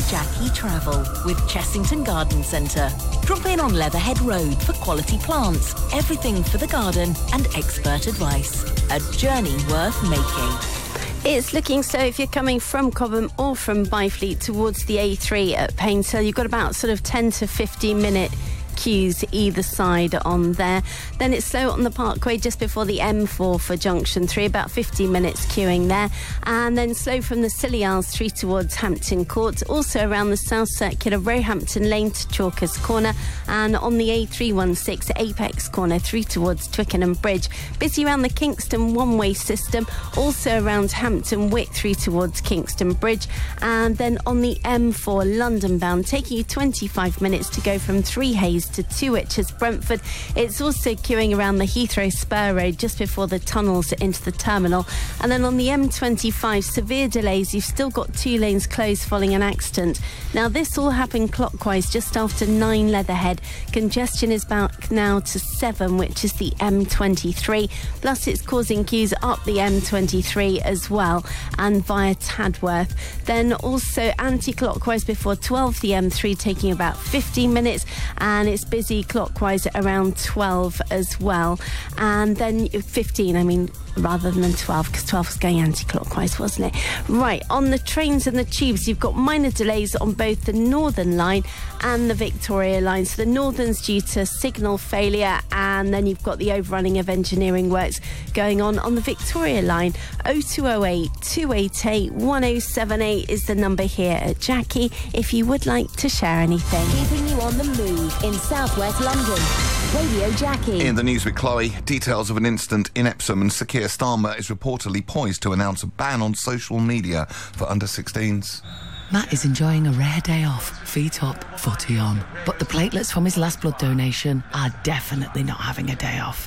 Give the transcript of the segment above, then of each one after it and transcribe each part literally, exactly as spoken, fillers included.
Jackie Travel with Chessington Garden Centre. Drop in on Leatherhead Road for quality plants, everything for the garden and expert advice. A journey worth making. It's looking slow if you're coming from Cobham or from Byfleet towards the A three at Painshill. You've got about sort of ten to fifteen minute queues either side on there. Then it's slow on the Parkway just before the M four for Junction three, about fifteen minutes queuing there. And then slow from the Scilly Isles three towards Hampton Court. Also around the South Circular, Roehampton Lane to Chalkers Corner. And on the A three sixteen, Apex Corner three towards Twickenham Bridge. Busy around the Kingston one-way system. Also around Hampton Wick three towards Kingston Bridge. And then on the M four London bound, taking you twenty-five minutes to go from Three Hayes to Twitch as Brentford. It's also queuing around the Heathrow Spur Road just before the tunnels into the terminal. And then on the M twenty-five, severe delays. You've still got two lanes closed following an accident. Now this all happened clockwise just after nine Leatherhead. Congestion is back now to seven, which is the M twenty-three. Plus it's causing queues up the M twenty-three as well and via Tadworth. Then also anti-clockwise before twelve, the M three taking about fifteen minutes, and it's busy clockwise around twelve as well. And then fifteen, I mean, rather than twelve, because twelve was going anti-clockwise, wasn't it? Right, on the trains and the tubes, you've got minor delays on both the Northern line and the Victoria line. So the Northern's due to signal failure, and then you've got the overrunning of engineering works going on on the Victoria line. oh two oh eight, two eight eight, one oh seven eight is the number here at Jackie if you would like to share anything. Keeping you on the move in South West London. Radio Jackie. In the news with Chloe, details of an incident in Epsom, and Sir Keir Starmer is reportedly poised to announce a ban on social media for under sixteens. Matt is enjoying a rare day off, feet up, footy on. But the platelets from his last blood donation are definitely not having a day off.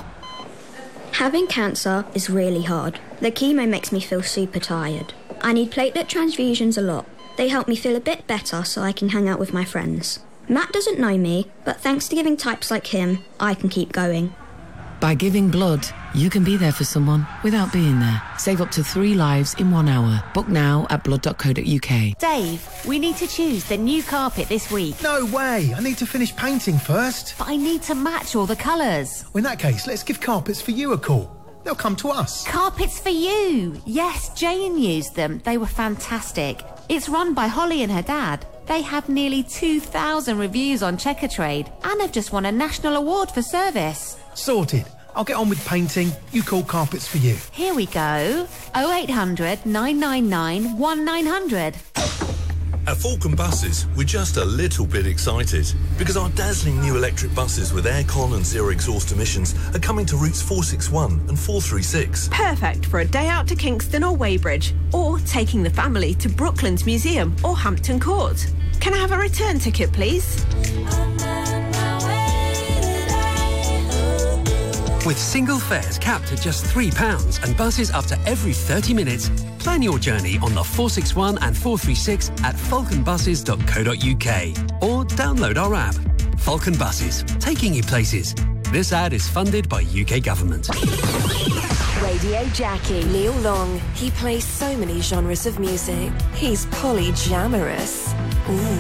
Having cancer is really hard. The chemo makes me feel super tired. I need platelet transfusions a lot. They help me feel a bit better so I can hang out with my friends. Matt doesn't know me, but thanks to giving types like him, I can keep going. By giving blood, you can be there for someone without being there. Save up to three lives in one hour. Book now at blood dot co dot uk. Dave, we need to choose the new carpet this week. No way! I need to finish painting first. But I need to match all the colours. Well, in that case, let's give Carpets for You a call. They'll come to us. Carpets for You! Yes, Jane used them. They were fantastic. It's run by Holly and her dad. They have nearly two thousand reviews on Checkatrade and have just won a national award for service. Sorted. I'll get on with painting. You call Carpets for You. Here we go. oh eight hundred, nine nine nine, one nine hundred. At Falcon Buses, we're just a little bit excited because our dazzling new electric buses with aircon and zero exhaust emissions are coming to routes four sixty-one and four thirty-six. Perfect for a day out to Kingston or Weybridge, or taking the family to Brooklands Museum or Hampton Court. Can I have a return ticket, please? With single fares capped at just three pounds and buses up to every thirty minutes, plan your journey on the four sixty-one and four thirty-six at falcon buses dot co dot uk or download our app. Falcon Buses, taking you places. This ad is funded by U K Government. Radio Jackie. Neil Long. He plays so many genres of music. He's polyjamorous. Ooh.